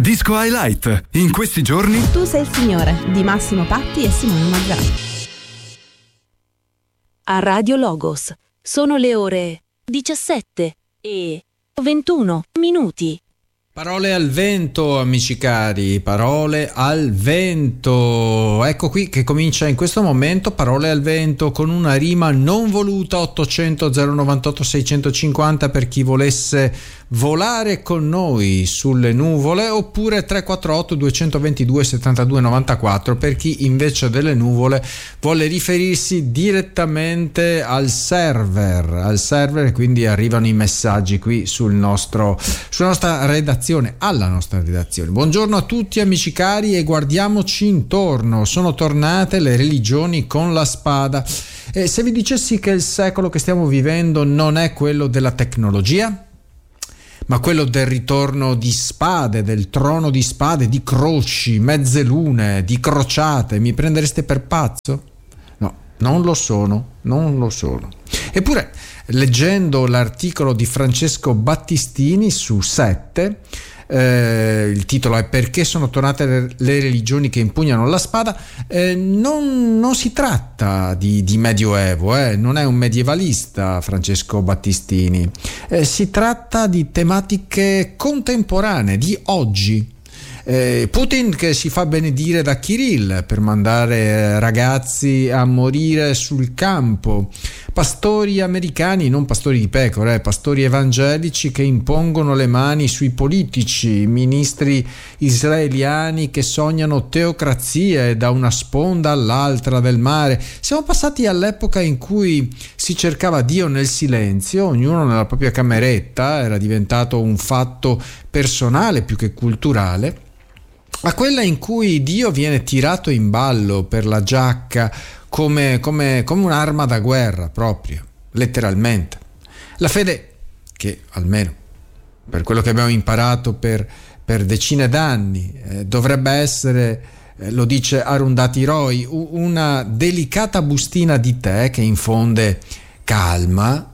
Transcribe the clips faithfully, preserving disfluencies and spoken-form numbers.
Disco Highlight, in questi giorni Tu sei il Signore di Massimo Patti e Simone Maggiani. A Radio Logos sono le ore diciassette e ventuno minuti. Parole al vento, amici cari, parole al vento. Ecco qui che comincia in questo momento Parole al vento con una rima non voluta. Ottocento zero novantotto seicentocinquanta per chi volesse volare con noi sulle nuvole, oppure tre quattro otto due due settantadue novantaquattro per chi invece delle nuvole vuole riferirsi direttamente al server, al server e quindi arrivano i messaggi qui sul nostro, sulla nostra redazione, alla nostra redazione. Buongiorno a tutti amici cari e guardiamoci intorno. Sono tornate le religioni con la spada. E se vi dicessi che il secolo che stiamo vivendo non è quello della tecnologia, ma quello del ritorno di spade, del trono di spade, di croci, mezze lune, di crociate, mi prendereste per pazzo? No, non lo sono, non lo sono. Eppure, leggendo l'articolo di Francesco Battistini su Sette, eh, il titolo è Perché sono tornate le, le religioni che impugnano la spada, eh, non, non si tratta di, di medioevo, eh, non è un medievalista Francesco Battistini, eh, si tratta di tematiche contemporanee, di oggi. Eh, Putin che si fa benedire da Kirill per mandare ragazzi a morire sul campo, pastori americani, non pastori di pecore, eh, pastori evangelici che impongono le mani sui politici, ministri israeliani che sognano teocrazie da una sponda all'altra del mare. Siamo passati all'epoca in cui si cercava Dio nel silenzio, ognuno nella propria cameretta, era diventato un fatto personale più che culturale, a quella in cui Dio viene tirato in ballo per la giacca come, come, come un'arma da guerra proprio, letteralmente. La fede, che almeno per quello che abbiamo imparato per, per decine d'anni, eh, dovrebbe essere, eh, lo dice Arundhati Roy, una delicata bustina di tè che infonde calma,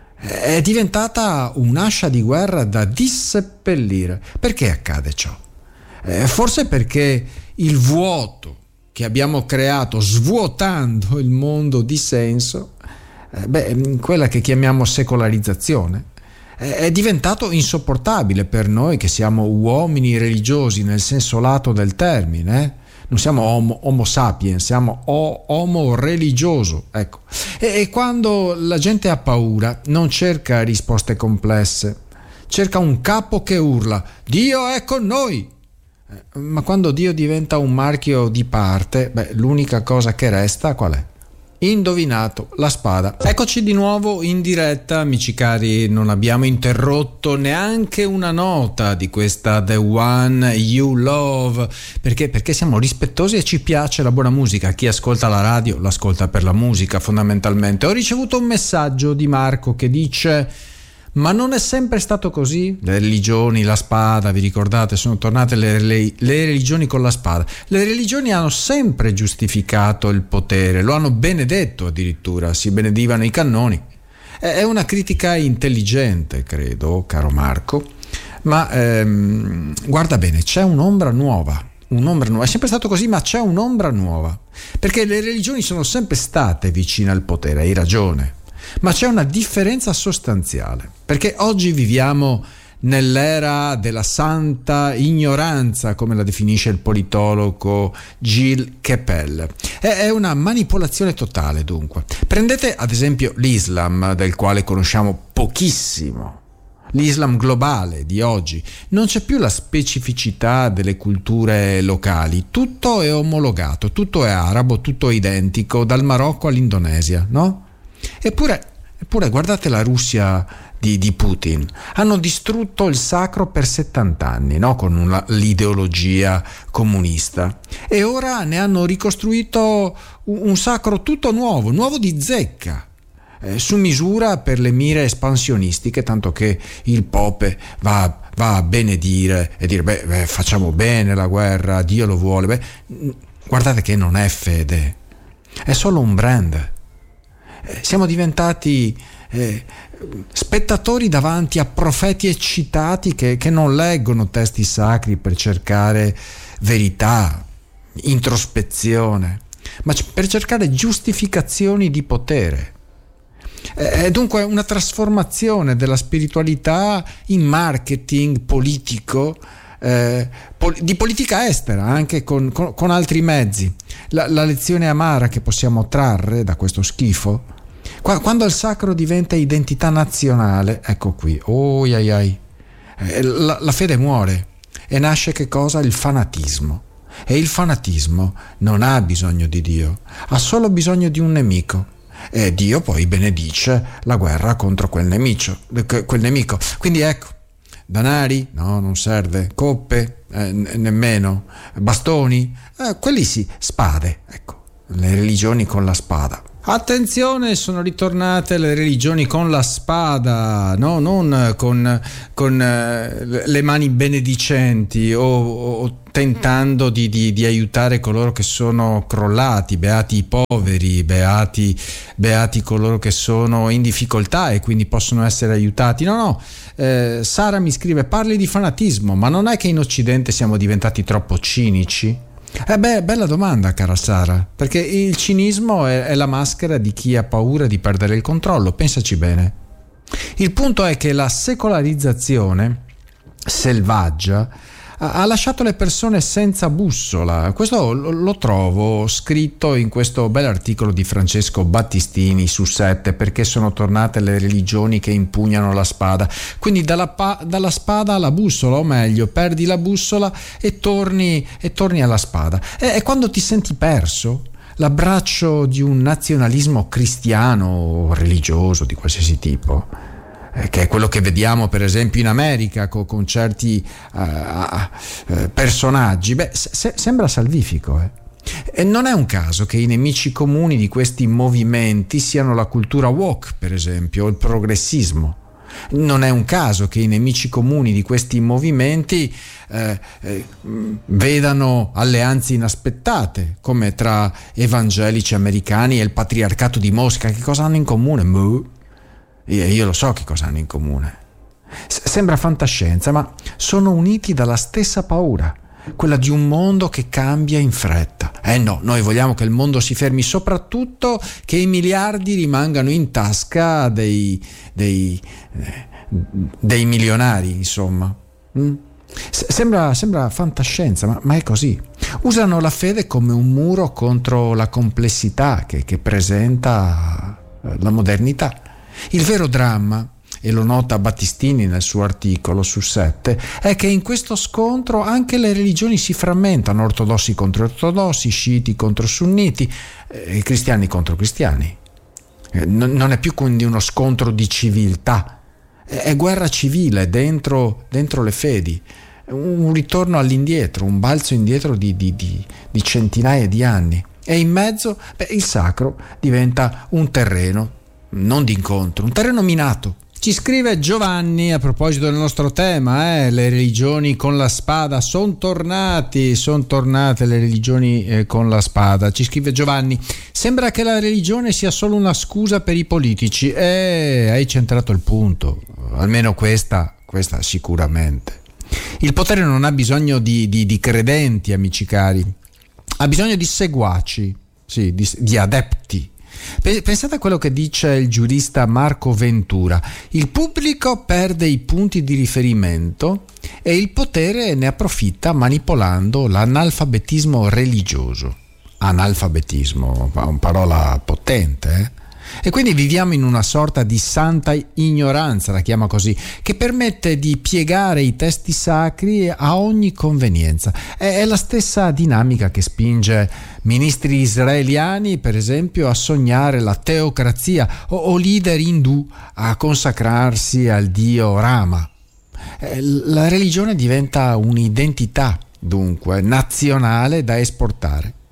è diventata un'ascia di guerra da disseppellire. Perché accade ciò? Eh, forse perché il vuoto che abbiamo creato svuotando il mondo di senso, eh, beh, quella che chiamiamo secolarizzazione, eh, è diventato insopportabile per noi che siamo uomini religiosi nel senso lato del termine, eh? Non siamo homo, homo sapiens, siamo o, homo religioso, ecco. E, e quando la gente ha paura non cerca risposte complesse, cerca un capo che urla Dio è con noi. Ma quando Dio diventa un marchio di parte, beh, l'unica cosa che resta qual è? Indovinato, la spada. Eccoci di nuovo in diretta, amici cari, non abbiamo interrotto neanche una nota di questa The One You Love, perché? Perché siamo rispettosi e ci piace la buona musica. Chi ascolta la radio l'ascolta per la musica fondamentalmente. Ho ricevuto un messaggio di Marco che dice: ma non è sempre stato così? Le religioni, la spada, vi ricordate? Sono tornate le, le, le religioni con la spada. Le religioni hanno sempre giustificato il potere, lo hanno benedetto addirittura, si benedivano i cannoni. È una critica intelligente, credo, caro Marco, ma ehm, guarda bene, c'è un'ombra nuova. Un'ombra nuova. È sempre stato così, ma c'è un'ombra nuova. Perché le religioni sono sempre state vicine al potere, hai ragione. Ma c'è una differenza sostanziale, perché oggi viviamo nell'era della santa ignoranza, come la definisce il politologo Gilles Kepel. È una manipolazione totale, dunque. Prendete ad esempio l'Islam, del quale conosciamo pochissimo. L'Islam globale di oggi. Non c'è più la specificità delle culture locali, tutto è omologato, tutto è arabo, tutto è identico, dal Marocco all'Indonesia, no? Eppure, eppure guardate la Russia di, di Putin, hanno distrutto il sacro per settanta anni, no? Con una, l'ideologia comunista, e ora ne hanno ricostruito un, un sacro tutto nuovo, nuovo di zecca, eh, su misura per le mire espansionistiche, tanto che il Pope va, va a benedire e dire beh, beh facciamo bene la guerra, Dio lo vuole. Beh, guardate che non è fede, è solo un brand. Eh, siamo diventati eh, spettatori davanti a profeti eccitati che, che non leggono testi sacri per cercare verità, introspezione, ma c- per cercare giustificazioni di potere. È dunque una trasformazione della spiritualità in marketing politico, eh, pol- di politica estera, anche con, con, con altri mezzi. La, la lezione amara che possiamo trarre da questo schifo, qua, quando il sacro diventa identità nazionale, ecco qui, oh, ai, ai. Eh, la, la fede muore e nasce che cosa? Il fanatismo. E il fanatismo non ha bisogno di Dio, ha solo bisogno di un nemico. E Dio poi benedice la guerra contro quel nemico, quel nemico. Quindi ecco, danari? No, non serve. Coppe? Eh, n- nemmeno. Bastoni? Eh, quelli sì. Spade, ecco, le religioni con la spada. Attenzione, sono ritornate le religioni con la spada, no? Non con, con eh, le mani benedicenti o, o tentando di, di, di aiutare coloro che sono crollati, beati i poveri, beati, beati coloro che sono in difficoltà e quindi possono essere aiutati. No, no, eh, Sara mi scrive: parli di fanatismo, ma non è che in Occidente siamo diventati troppo cinici? Eh beh, bella domanda, cara Sara, perché il cinismo è, è la maschera di chi ha paura di perdere il controllo, pensaci bene. Il punto è che la secolarizzazione selvaggia ha lasciato le persone senza bussola. Questo lo trovo scritto in questo bell'articolo di Francesco Battistini su Sette, perché sono tornate le religioni che impugnano la spada. Quindi dalla, pa- dalla spada alla bussola, o meglio, perdi la bussola e torni, e torni alla spada. E, e quando ti senti perso, l'abbraccio di un nazionalismo cristiano o religioso di qualsiasi tipo, che è quello che vediamo per esempio in America con, con certi uh, uh, personaggi, beh, se, sembra salvifico. Eh. E non è un caso che i nemici comuni di questi movimenti siano la cultura woke, per esempio, o il progressismo. Non è un caso che i nemici comuni di questi movimenti eh, eh, vedano alleanze inaspettate, come tra evangelici americani e il patriarcato di Mosca. Che cosa hanno in comune? Muh. Io lo so che cosa hanno in comune. Sembra fantascienza, ma sono uniti dalla stessa paura, quella di un mondo che cambia in fretta. Eh no, noi vogliamo che il mondo si fermi, soprattutto che i miliardi rimangano in tasca dei, dei, dei milionari, insomma. Mm? Sembra, sembra fantascienza, ma, ma è così. Usano la fede come un muro contro la complessità che, che presenta la modernità. Il vero dramma, e lo nota Battistini nel suo articolo su Sette, è che in questo scontro anche le religioni si frammentano: ortodossi contro ortodossi, sciiti contro sunniti, eh, cristiani contro cristiani. Eh, non, non è più quindi uno scontro di civiltà, è, è guerra civile dentro, dentro le fedi, un, un ritorno all'indietro, un balzo indietro di, di, di, di centinaia di anni. E in mezzo, beh, il sacro diventa un terreno non d'incontro, un terreno minato. Ci scrive Giovanni a proposito del nostro tema, eh, le religioni con la spada, sono tornati, sono tornate le religioni eh, con la spada. Ci scrive Giovanni: sembra che la religione sia solo una scusa per i politici. Eh, hai centrato il punto, almeno questa, questa sicuramente. Il potere non ha bisogno di, di, di credenti, amici cari, ha bisogno di seguaci, sì, di, di adepti. Pensate a quello che dice il giurista Marco Ventura: il pubblico perde i punti di riferimento e il potere ne approfitta manipolando l'analfabetismo religioso. Analfabetismo, una parola potente, eh? E quindi viviamo in una sorta di santa ignoranza, la chiama così, che permette di piegare i testi sacri a ogni convenienza. È la stessa dinamica che spinge ministri israeliani, per esempio, a sognare la teocrazia o, o leader indù a consacrarsi al dio Rama. La religione diventa un'identità, dunque, nazionale da esportare.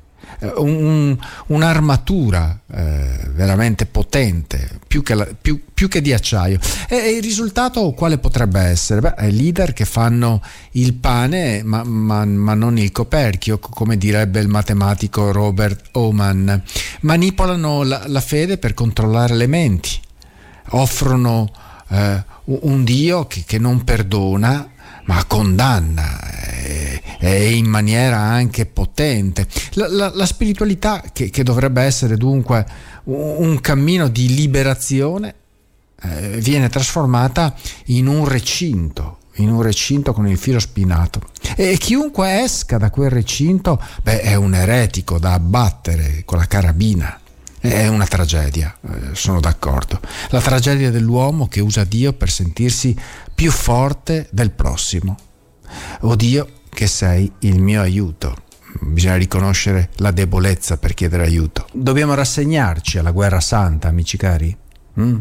un, un'armatura eh, veramente potente, più che, la, più, più che di acciaio. E, e il risultato quale potrebbe essere? Beh, leader che fanno il pane ma, ma, ma non il coperchio, come direbbe il matematico Robert Oman. Manipolano la, la fede per controllare le menti, offrono eh, un Dio che, che non perdona ma condanna e eh, in maniera anche potente. La, la, la spiritualità che, che dovrebbe essere dunque un, un cammino di liberazione eh, viene trasformata in un recinto, in un recinto con il filo spinato, e chiunque esca da quel recinto, beh, è un eretico da abbattere con la carabina. È una tragedia, eh, sono d'accordo. La tragedia dell'uomo che usa Dio per sentirsi più forte del prossimo. O Dio, che sei il mio aiuto. Bisogna riconoscere la debolezza per chiedere aiuto. Dobbiamo rassegnarci alla guerra santa, amici cari? Mm?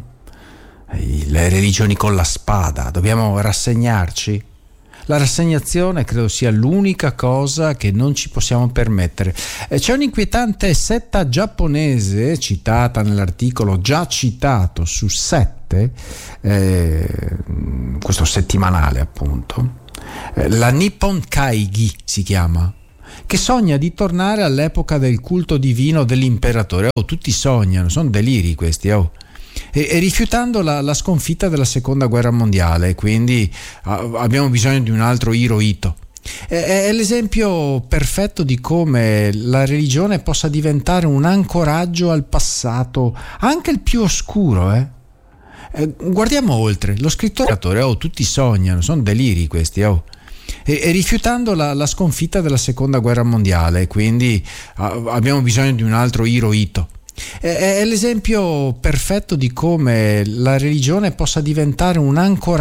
Le religioni con la spada, dobbiamo rassegnarci? La rassegnazione credo sia l'unica cosa che non ci possiamo permettere. C'è un'inquietante setta giapponese citata nell'articolo già citato su Sette, eh, questo settimanale appunto, eh, la Nippon Kaigi si chiama, che sogna di tornare all'epoca del culto divino dell'imperatore. Oh, tutti sognano, sono deliri questi, oh. E, e rifiutando la, la sconfitta della seconda guerra mondiale, quindi a, abbiamo bisogno di un altro Hirohito. È, è l'esempio perfetto di come la religione possa diventare un ancoraggio al passato, anche il più oscuro. Eh? Eh, guardiamo oltre, lo scrittore, oh, tutti sognano, sono deliri questi, oh. E, e rifiutando la, la sconfitta della seconda guerra mondiale, quindi a, abbiamo bisogno di un altro Hirohito. È l'esempio perfetto di come la religione possa diventare un ancoraggio